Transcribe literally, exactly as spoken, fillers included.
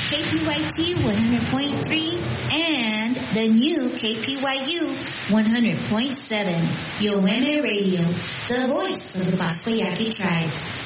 K P Y T one hundred point three and the new K P Y U one hundred point seven. Yoeme Radio, the voice of the Pasco Yaqui tribe.